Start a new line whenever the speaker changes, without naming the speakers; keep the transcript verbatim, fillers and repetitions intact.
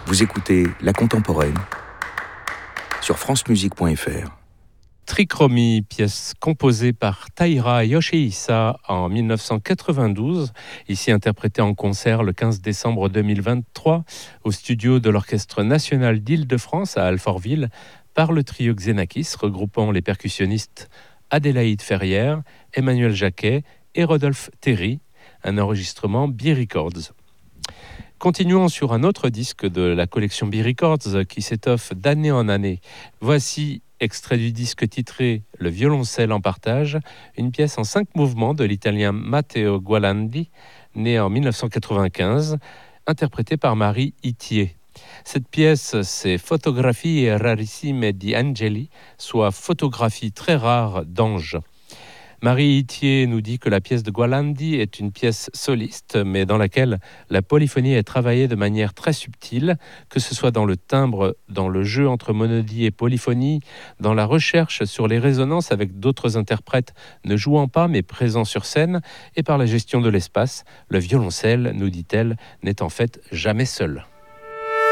Vous écoutez La Contemporaine sur francemusique point f r.
Trichromie, pièce composée par Taira Yoshihisa en mille neuf cent quatre-vingt-douze, ici interprétée en concert le quinze décembre deux mille vingt-trois au studio de l'Orchestre national d'Île-de-France à Alfortville par le trio Xenakis regroupant les percussionnistes Adélaïde Ferrière, Emmanuel Jacquet et Rodolphe Terry, un enregistrement B-Records. Continuons sur un autre disque de la collection B-Records qui s'étoffe d'année en année. Voici, extrait du disque titré « Le violoncelle en partage », une pièce en cinq mouvements de l'italien Matteo Gualandi, né en mille neuf cent quatre-vingt-quinze, interprété par Marie Itier. Cette pièce, c'est Fotografie rarissime di angeli, soit photographie très rare d'anges. Marie Itier nous dit que la pièce de Gualandi est une pièce soliste, mais dans laquelle la polyphonie est travaillée de manière très subtile, que ce soit dans le timbre, dans le jeu entre monodie et polyphonie, dans la recherche sur les résonances avec d'autres interprètes ne jouant pas mais présents sur scène, et par la gestion de l'espace. Le violoncelle, nous dit-elle, n'est en fait jamais seul.